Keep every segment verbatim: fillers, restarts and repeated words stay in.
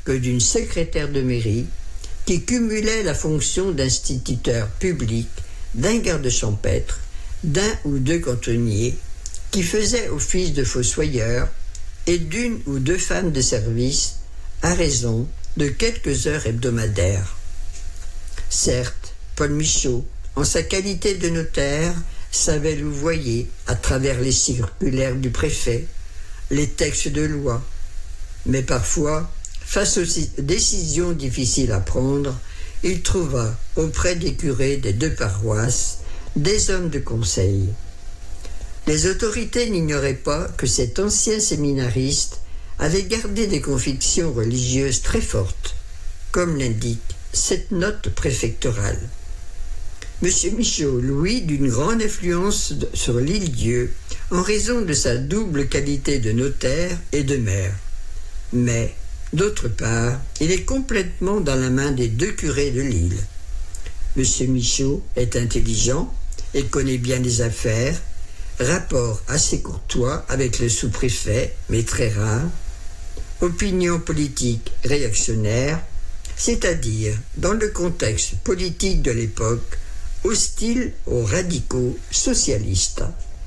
que d'une secrétaire de mairie qui cumulait la fonction d'instituteur public, d'un garde champêtre, d'un ou deux cantonniers, qui faisait office de fossoyeur et d'une ou deux femmes de service à raison de quelques heures hebdomadaires. Certes, Paul Michaud, en sa qualité de notaire, savait louvoyer à travers les circulaires du préfet, les textes de loi, mais parfois, face aux décisions difficiles à prendre, il trouva auprès des curés des deux paroisses des hommes de conseil. Les autorités n'ignoraient pas que cet ancien séminariste avait gardé des convictions religieuses très fortes, comme l'indique cette note préfectorale. M. Michaud louit d'une grande influence sur l'île-Dieu en raison de sa double qualité de notaire et de maire. Mais, d'autre part, il est complètement dans la main des deux curés de l'île. M. Michaud est intelligent et connaît bien les affaires, rapport assez courtois avec le sous-préfet, mais très rare, opinion politique réactionnaire, c'est-à-dire, dans le contexte politique de l'époque, hostile aux radicaux socialistes.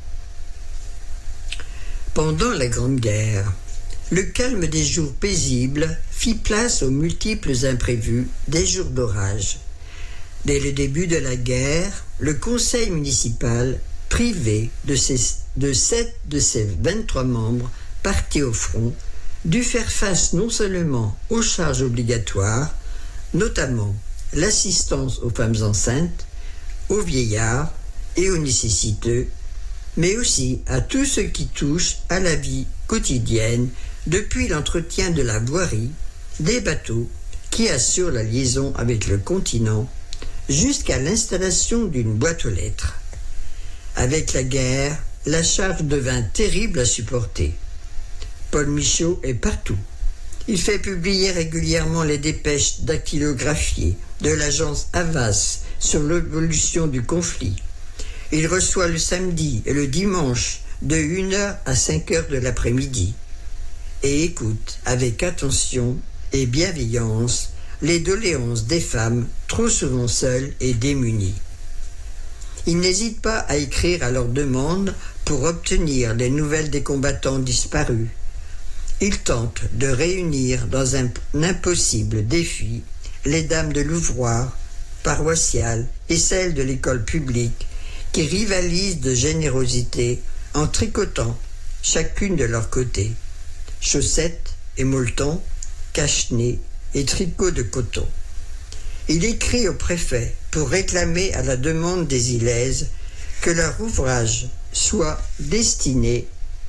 Pendant la Grande Guerre, le calme des jours paisibles fit place aux multiples imprévus des jours d'orage. Dès le début de la guerre, le conseil municipal, privé de, ses, de sept de ses vingt-trois membres partis au front, dut faire face non seulement aux charges obligatoires, notamment l'assistance aux femmes enceintes, aux vieillards et aux nécessiteux, mais aussi à tout ce qui touche à la vie quotidienne, depuis l'entretien de la voirie, des bateaux qui assurent la liaison avec le continent, jusqu'à l'installation d'une boîte aux lettres. Avec la guerre, la charge devint terrible à supporter. Paul Michaud est partout. Il fait publier régulièrement les dépêches dactylographiées de l'agence Havas sur l'évolution du conflit. Il reçoit le samedi et le dimanche de une heure à cinq heures de l'après-midi et écoute avec attention et bienveillance les doléances des femmes trop souvent seules et démunies. Il n'hésite pas à écrire à leur demande pour obtenir des nouvelles des combattants disparus. Il tente de réunir dans un impossible défi les dames de l'ouvroir paroissial et celles de l'école publique qui rivalisent de générosité en tricotant chacune de leur côté chaussettes et molletons, cache-nez et tricots de coton. Il écrit au préfet pour réclamer à la demande des Ilaises que leur ouvrage soit destiné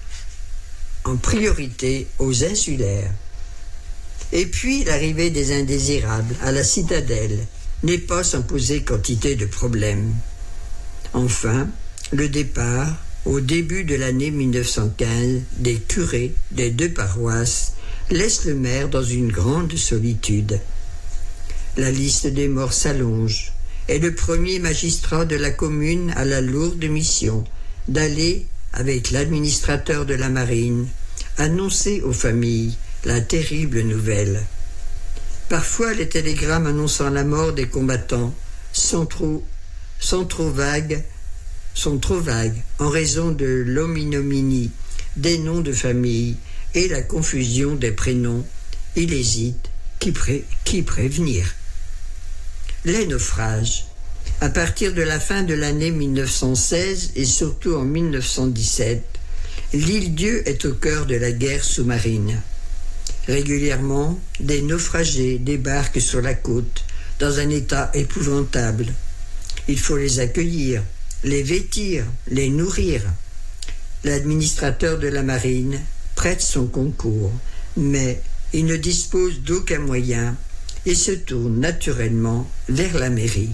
en priorité aux insulaires. Et puis l'arrivée des indésirables à la citadelle n'est pas sans poser quantité de problèmes. Enfin, le départ, au début de l'année mille neuf cent quinze, des curés des deux paroisses laisse le maire dans une grande solitude. La liste des morts s'allonge et le premier magistrat de la commune a la lourde mission d'aller, avec l'administrateur de la marine, annoncer aux familles la terrible nouvelle. Parfois, les télégrammes annonçant la mort des combattants sont trop, sont trop vagues, sont trop vagues en raison de l'hominomie des noms de famille et la confusion des prénoms. Il hésite qui, pré, qui prévenir. Les naufrages. À partir de la fin de l'année mille neuf cent seize et surtout en mille neuf cent dix-sept, l'île-Dieu est au cœur de la guerre sous-marine. Régulièrement, des naufragés débarquent sur la côte dans un état épouvantable. Il faut les accueillir, les vêtir, les nourrir. L'administrateur de la marine prête son concours, mais il ne dispose d'aucun moyen et se tourne naturellement vers la mairie.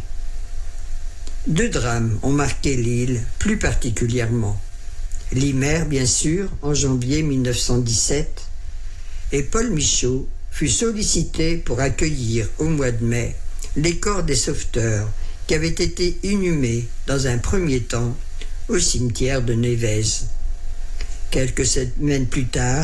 Deux drames ont marqué l'île plus particulièrement. L'Imer, bien sûr, en janvier mille neuf cent dix-sept, et Paul Michaud fut sollicité pour accueillir au mois de mai les corps des sauveteurs qui avaient été inhumés dans un premier temps au cimetière de Névez. Quelques semaines plus tard,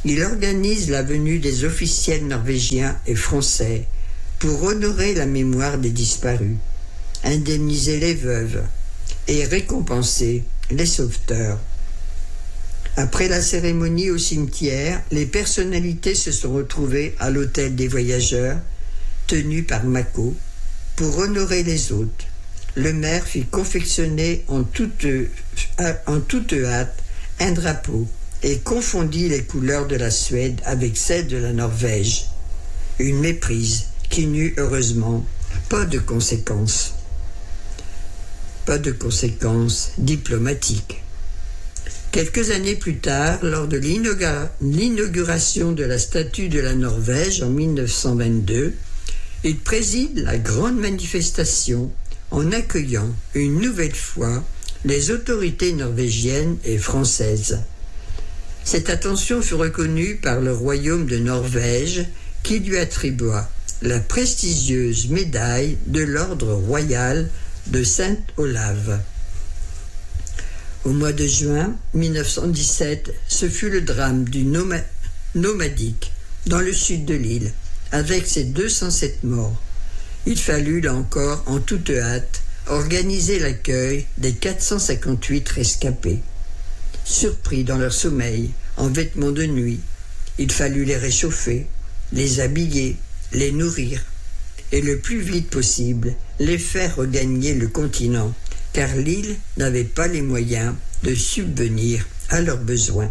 il organise la venue des officiels norvégiens et français pour honorer la mémoire des disparus, indemniser les veuves et récompenser les sauveteurs. Après la cérémonie au cimetière, les personnalités se sont retrouvées à l'hôtel des voyageurs, tenu par Mako, pour honorer les hôtes. Le maire fit confectionner en toute, en toute hâte un drapeau et confondit les couleurs de la Suède avec celles de la Norvège. Une méprise qui n'eut heureusement pas de conséquences. Pas de conséquences diplomatiques. Quelques années plus tard, lors de l'inauguration de la statue de la Norvège en mille neuf cent vingt-deux, il préside la grande manifestation en accueillant une nouvelle fois les autorités norvégiennes et françaises. Cette attention fut reconnue par le royaume de Norvège qui lui attribua la prestigieuse médaille de l'ordre royal de Saint-Olave. Au mois de juin mille neuf cent dix-sept, ce fut le drame du Noma- Nomadic dans le sud de l'île, avec ses deux cent sept morts. Il fallut, là encore, en toute hâte, organiser l'accueil des quatre cent cinquante-huit rescapés. Surpris dans leur sommeil, en vêtements de nuit, il fallut les réchauffer, les habiller, les nourrir, et le plus vite possible, les faire regagner le continent, car l'île n'avait pas les moyens de subvenir à leurs besoins.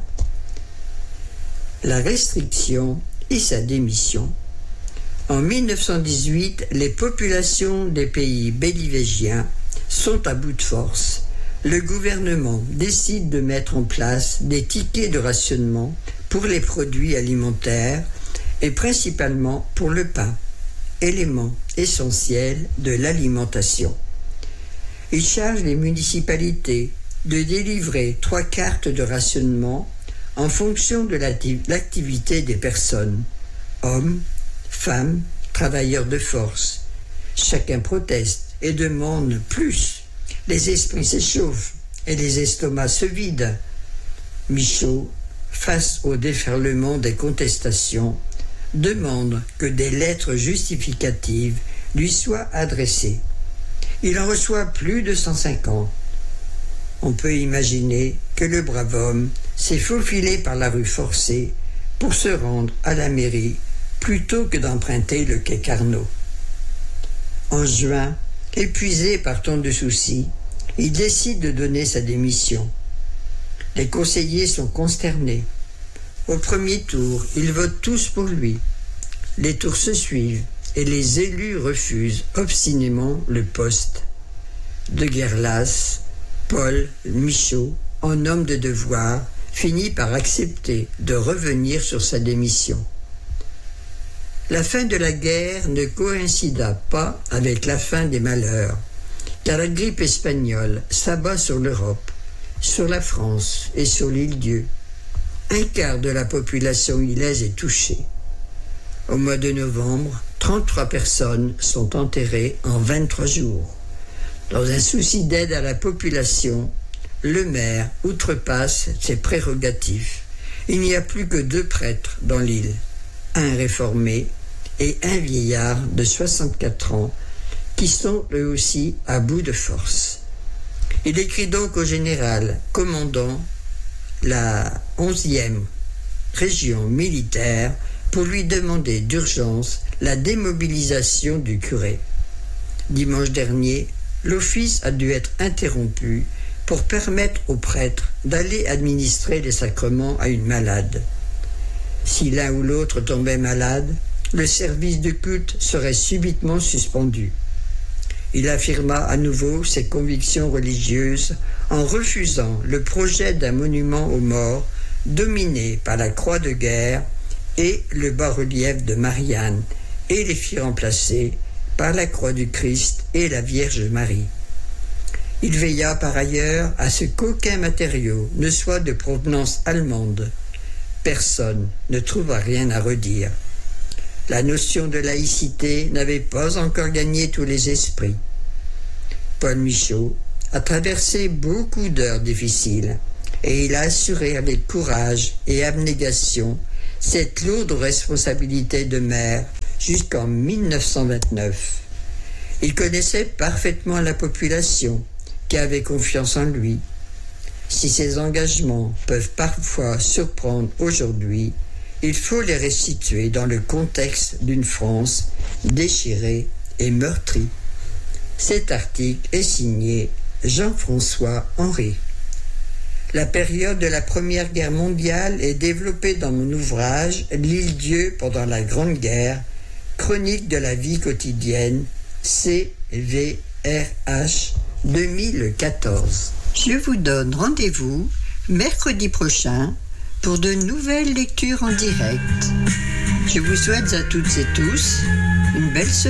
La restriction et sa démission. En mille neuf cent dix-huit, les populations des pays bellivégiens sont à bout de force. Le gouvernement décide de mettre en place des tickets de rationnement pour les produits alimentaires et principalement pour le pain, élément essentiel de l'alimentation. Il charge les municipalités de délivrer trois cartes de rationnement en fonction de l'activité des personnes, hommes, femmes, travailleurs de force. Chacun proteste et demande plus. Les esprits s'échauffent et les estomacs se vident. Michaud, face au déferlement des contestations, demande que des lettres justificatives lui soient adressées. Il en reçoit plus de cent cinquante. On peut imaginer que le brave homme s'est faufilé par la rue Forcée pour se rendre à la mairie plutôt que d'emprunter le quai Carnot. En juin, épuisé par tant de soucis, il décide de donner sa démission. Les conseillers sont consternés. Au premier tour, ils votent tous pour lui. Les tours se suivent et les élus refusent obstinément le poste. De guerre lasse, Paul Michaud, en homme de devoir, finit par accepter de revenir sur sa démission. La fin de la guerre ne coïncida pas avec la fin des malheurs, car la grippe espagnole s'abat sur l'Europe, sur la France et sur l'île-Dieu. Un quart de la population ilaise est touchée. Au mois de novembre, trente-trois personnes sont enterrées en vingt-trois jours. Dans un souci d'aide à la population, le maire outrepasse ses prérogatives. Il n'y a plus que deux prêtres dans l'île, un réformé et un vieillard de soixante-quatre ans, qui sont eux aussi à bout de force. Il écrit donc au général commandant la onzième région militaire pour lui demander d'urgence la démobilisation du curé. Dimanche dernier, l'office a dû être interrompu pour permettre aux prêtres d'aller administrer les sacrements à une malade. Si l'un ou l'autre tombait malade, le service de culte serait subitement suspendu. Il affirma à nouveau ses convictions religieuses en refusant le projet d'un monument aux morts dominé par la croix de guerre et le bas-relief de Marianne, et les fit remplacer par la croix du Christ et la Vierge Marie. Il veilla par ailleurs à ce qu'aucun matériau ne soit de provenance allemande. Personne ne trouva rien à redire. La notion de laïcité n'avait pas encore gagné tous les esprits. Paul Michaud a traversé beaucoup d'heures difficiles et il a assuré avec courage et abnégation cette lourde responsabilité de maire jusqu'en mille neuf cent vingt-neuf. Il connaissait parfaitement la population qui avait confiance en lui. Si ses engagements peuvent parfois surprendre aujourd'hui, il faut les restituer dans le contexte d'une France déchirée et meurtrie. Cet article est signé Jean-François Henry. La période de la Première Guerre mondiale est développée dans mon ouvrage « L'île-Dieu pendant la Grande Guerre, chronique de la vie quotidienne, C V R H deux mille quatorze ». Je vous donne rendez-vous mercredi prochain pour de nouvelles lectures en direct. Je vous souhaite à toutes et tous une belle semaine.